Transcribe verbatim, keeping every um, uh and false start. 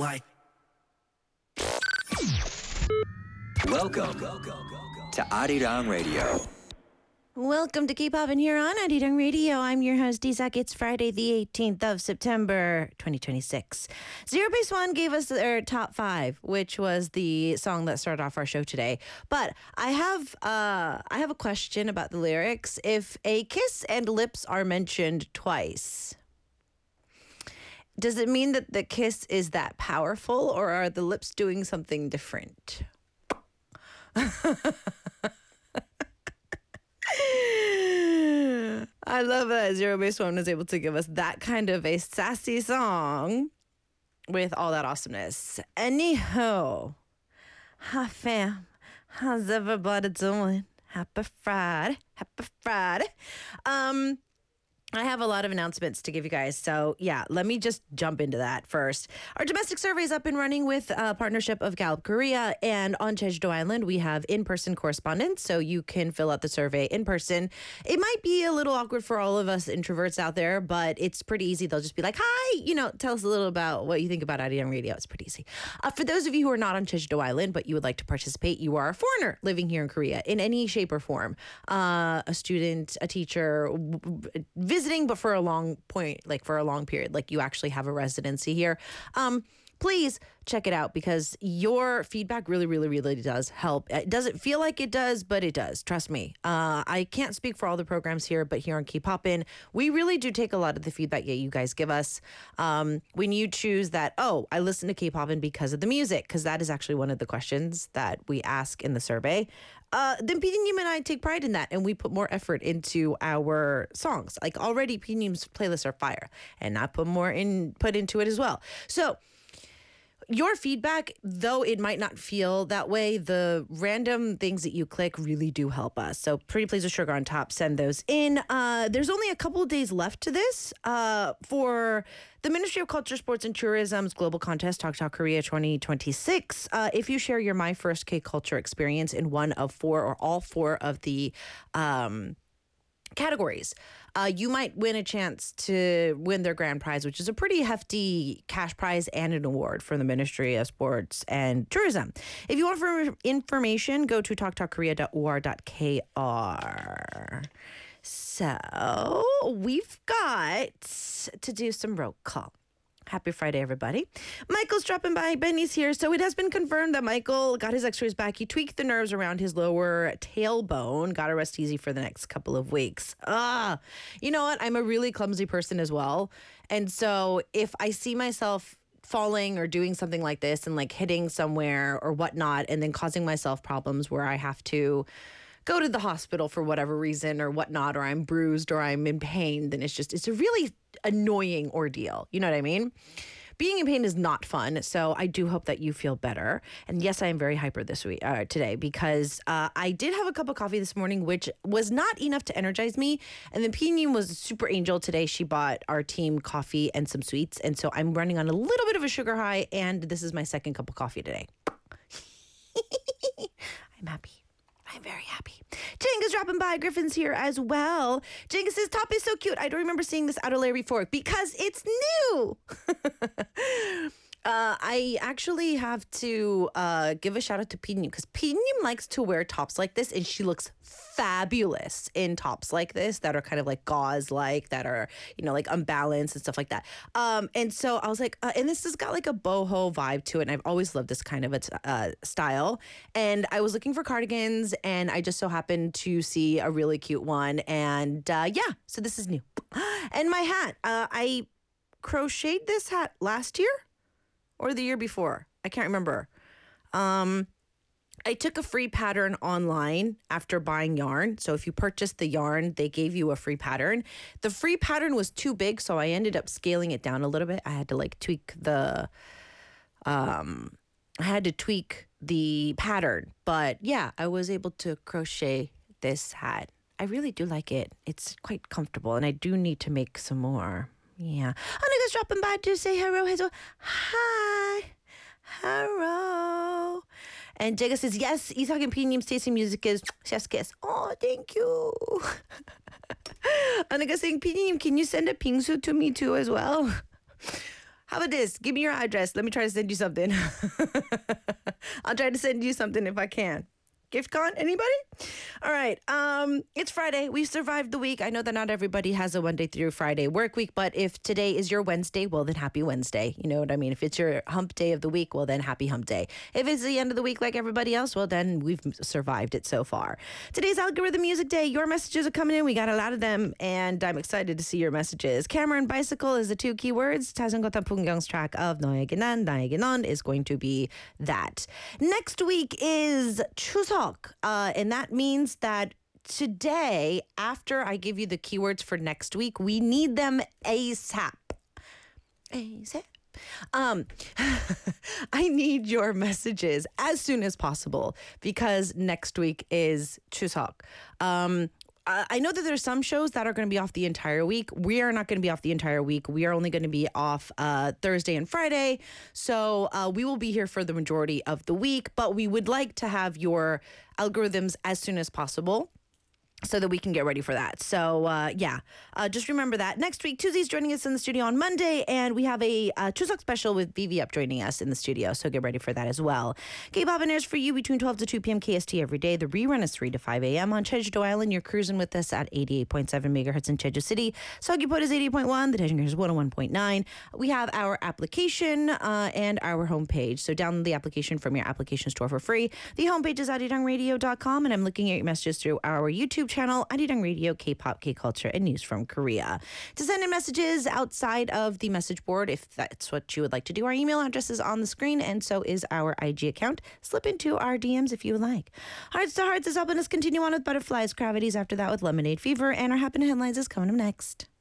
like. Welcome to Arirang Radio. Welcome to K-Pop in here on Arirang Radio. I'm your host, Isak. It's Friday, the eighteenth of September, twenty twenty-six. Zero Base One gave us their top five, which was the song that started off our show today. But I have uh, I have a question about the lyrics. If a kiss and lips are mentioned twice, does it mean that the kiss is that powerful, or are the lips doing something different? I love that Zero Base One was able to give us that kind of a sassy song with all that awesomeness. Anyhow, hi fam, how's everybody doing? Happy Friday, happy Friday. Um, I have a lot of announcements to give you guys. So yeah, let me just jump into that first. Our domestic survey is up and running with a partnership of Gallup Korea, and on Jeju-do Island, we have in-person correspondence. So you can fill out the survey in person. It might be a little awkward for all of us introverts out there, but it's pretty easy. They'll just be like, hi, you know, tell us a little about what you think about Arirang Radio. It's pretty easy. Uh, for those of you who are not on Jeju-do Island, but you would like to participate, you are a foreigner living here in Korea in any shape or form. Uh, a student, a teacher, w- w- visiting, but for a long point, like for a long period, like you actually have a residency here. Um, please check it out because your feedback really, really, really does help. It doesn't feel like it does, but it does. Trust me. Uh, I can't speak for all the programs here, but here on K-Popin, we really do take a lot of the feedback that you guys give us. Um, when you choose that, oh, I listen to K-Popin because of the music, because that is actually one of the questions that we ask in the survey. Uh, then P D Nim and I take pride in that, and we put more effort into our songs. Like already, P D Nim's playlists are fire, and I put more in put into it as well. So your feedback, though it might not feel that way, the random things that you click really do help us. So Pretty Please with Sugar on top, send those in. Uh, there's only a couple of days left to this uh, for the Ministry of Culture, Sports, and Tourism's global contest, Talk Talk Korea twenty twenty-six. Uh, if you share your My First K-Culture experience in one of four or all four of the um, categories, uh, you might win a chance to win their grand prize, which is a pretty hefty cash prize and an award from the Ministry of Sports and Tourism. If you want for information, go to talk talk korea dot o r dot k r. So we've got to do some roll call. Happy Friday, everybody. Michael's dropping by. Benny's here. So it has been confirmed that Michael got his x-rays back. He tweaked the nerves around his lower tailbone. Got to rest easy for the next couple of weeks. Ah, you know what? I'm a really clumsy person as well. And so if I see myself falling or doing something like this and like hitting somewhere or whatnot and then causing myself problems where I have to go to the hospital for whatever reason or whatnot, or I'm bruised or I'm in pain, then it's just, it's a really annoying ordeal. You know what I mean? Being in pain is not fun, so I do hope that you feel better. And yes, I am very hyper this week, uh, today, because uh, I did have a cup of coffee this morning, which was not enough to energize me. And then P-Nim was a super angel today. She bought our team coffee and some sweets, and so I'm running on a little bit of a sugar high, and this is my second cup of coffee today. I'm happy. I'm very happy. Jenga's dropping by. Griffin's here as well. Jenga says, top is so cute. I don't remember seeing this outer layer before because it's new. Uh, I actually have to uh, give a shout out to P-Nim because P-Nim likes to wear tops like this, and she looks fabulous in tops like this that are kind of like gauze-like, that are, you know, like unbalanced and stuff like that. Um, and so I was like, uh, and this has got like a boho vibe to it, and I've always loved this kind of a t- uh, style. And I was looking for cardigans, and I just so happened to see a really cute one, and uh, yeah, so this is new. And my hat, uh, I crocheted this hat last year. Or the year before. I can't remember. Um, I took a free pattern online after buying yarn. So if you purchased the yarn, they gave you a free pattern. The free pattern was too big, so I ended up scaling it down a little bit. I had to like tweak the, um, I had to tweak the pattern. But yeah, I was able to crochet this hat. I really do like it. It's quite comfortable, and I do need to make some more. Yeah. Anika's dropping by to say hello. hello. Hi. Hello. And Jega says, yes, Isak and P-Nim's tasting music is chef's kiss. Oh, thank you. Anika saying, P-Nim, can you send a pingsu to me too as well? How about this? Give me your address. Let me try to send you something. I'll try to send you something if I can. Gift con? Anybody? All right. Um, it's Friday. We've survived the week. I know that not everybody has a Monday through Friday work week, but if today is your Wednesday, well, then happy Wednesday. You know what I mean? If it's your hump day of the week, well, then happy hump day. If it's the end of the week like everybody else, well, then we've survived it so far. Today's Algorithm Music Day. Your messages are coming in. We got a lot of them, and I'm excited to see your messages. Camera and bicycle is the two keywords. 자전거 풍경's track of 너에게 난, 나에게 넌 is going to be that. Next week is 추석. Uh, and that means that today, after I give you the keywords for next week, we need them ASAP. ASAP. Um, I need your messages as soon as possible because next week is Chuseok. Um, I know that there's some shows that are going to be off the entire week. We are not going to be off the entire week. We are only going to be off uh, Thursday and Friday. So uh, we will be here for the majority of the week, but we would like to have your algorithms as soon as possible so that we can get ready for that. So, uh, yeah, uh, just remember that. Next week, Tuesday's joining us in the studio on Monday, and we have a uh, Chuseok special with V V Up joining us in the studio, so get ready for that as well. K-pop airs for you between twelve to two p.m. K S T every day. The rerun is three to five a.m. on Jeju-do Island. You're cruising with us at eighty-eight point seven megahertz in Jeju City. Seoggi-Port is eighty point one. The Daejeon is one oh one point nine. We have our application uh, and our homepage. So download the application from your application store for free. The homepage is arirang radio dot com, and I'm looking at your messages through our YouTube channel, Arirang Radio, K-pop, K-culture, and news from Korea. To send in messages outside of the message board, if that's what you would like to do, our email address is on the screen, and so is our I G account. Slip into our D Ms if you would like. Hearts to Hearts is helping us continue on with Butterflies, Gravities after that with Lemonade Fever, and our Happen Headlines is coming up next.